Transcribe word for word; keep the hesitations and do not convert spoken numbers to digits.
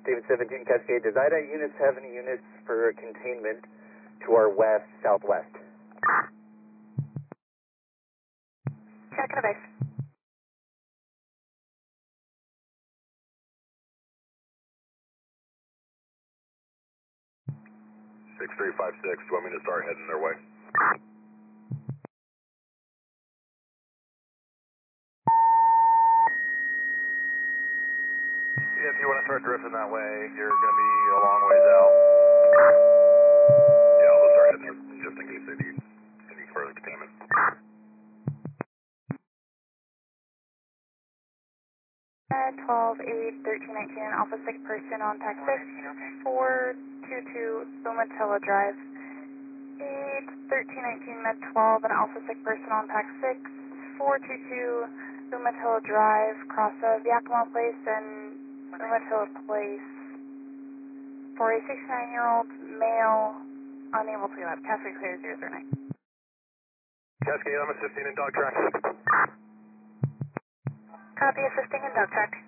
David seventeen Cascade. Does I D A units have any units for containment to our west, southwest? Check in a base. six three five six, do you want me to start heading their way? Yeah, if you want to start drifting that way, you're going to be a long ways out. Yeah, I'll just start heading there just in case they need any further containment. twelve, eight, thirteen, nineteen, Alpha six person on tax six, four two two, Umatilla Drive. eight, thirteen, nineteen, Med twelve, and Alpha six person on tax six, four two two, Umatilla Drive, cross of Yakima Place and Umatilla Place. For a sixty-nine-year-old male, unable to get up. Cascade clear zero zero nine. Cascade, I'm assisting in dog track. Copy, assisting in dog track.